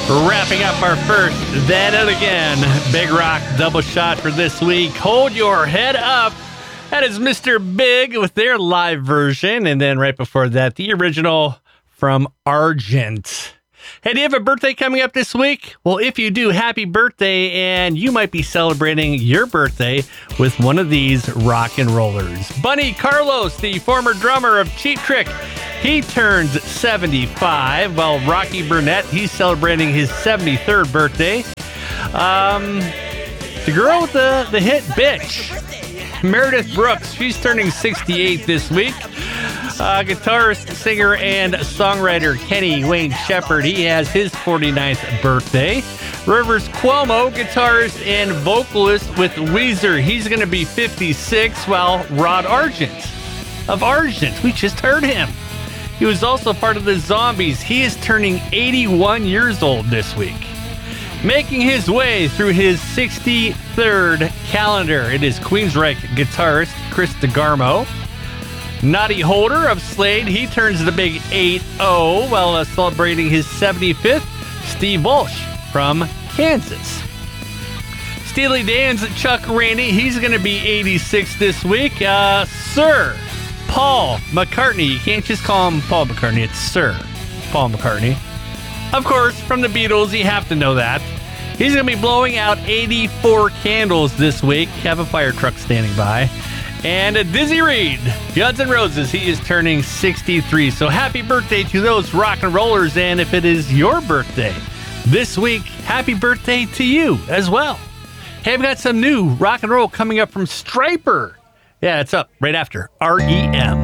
Wrapping up our first That It Again Big Rock double shot for this week. Hold Your Head Up. That is Mr. Big with their live version. And then right before that, the original from Argent. Hey, do you have a birthday coming up this week? Well, if you do, happy birthday, and you might be celebrating your birthday with one of these rock and rollers. Bunny Carlos, the former drummer of Cheap Trick, he turns 75, while Rocky Burnett, he's celebrating his 73rd birthday. The girl with the hit Bitch, Meredith Brooks, she's turning 68 this week. Guitarist, singer, and songwriter Kenny Wayne Shepherd, he has his 49th birthday. Rivers Cuomo, guitarist and vocalist with Weezer, he's going to be 56, while Rod Argent of Argent, we just heard him. He was also part of the Zombies. He is turning 81 years old this week. Making his way through his 63rd calendar, it is Queensryche guitarist Chris DeGarmo. Noddy Holder of Slade, he turns the big 8-0 while celebrating his 75th. Steve Walsh from Kansas. Steely Dan's Chuck Randy, he's going to be 86 this week. Sir Paul McCartney, you can't just call him Paul McCartney, it's Sir Paul McCartney. Of course, from the Beatles, you have to know that. He's going to be blowing out 84 candles this week. Have a fire truck standing by. And Dizzy Reed, Guns N' Roses, he is turning 63. So happy birthday to those rock and rollers. And if it is your birthday this week, happy birthday to you as well. Hey, I've got some new rock and roll coming up from Stryper. Yeah, it's up right after REM.